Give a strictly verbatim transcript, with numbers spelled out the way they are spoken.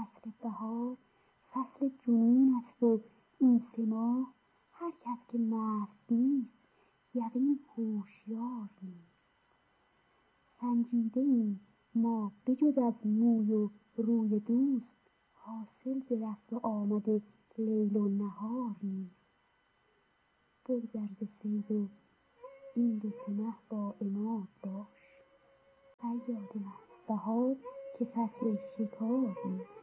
فصل بهار فصل جنون است و این سه ماه هر کس که مست نیست یقین هوشیار نیست. سنجیده ایم ما بجز از موی و روی دوست حاصل به رفت و آمد لیل و نهار نیست. بگذر ز صید و این دو سه مه با عناد باش، صیاد مست بهار که فصل شکار نیست.